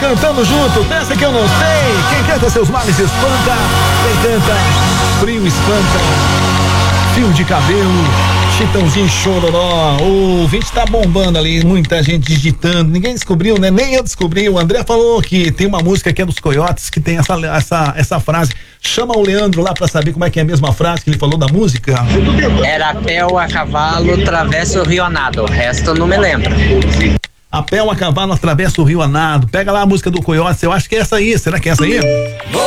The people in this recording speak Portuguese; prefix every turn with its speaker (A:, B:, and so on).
A: cantando junto. Pensa que eu não sei. Quem canta seus males espanta. Quem canta frio espanta. Fio de cabelo, Chitãozinho Chororó. O ouvinte tá bombando ali, muita gente digitando, ninguém descobriu, né? Nem eu descobri. O André falou que tem uma música que é dos Coiotes que tem essa frase. Chama o Leandro lá pra saber como é que é a mesma frase que ele falou da música.
B: Era a pé ou a cavalo, atravessa o rio a nado. O resto eu não me lembro.
A: A pé ou a cavalo atravessa o rio a nado. Pega lá a música do Coiotes, eu acho que é essa aí. Será que é essa aí?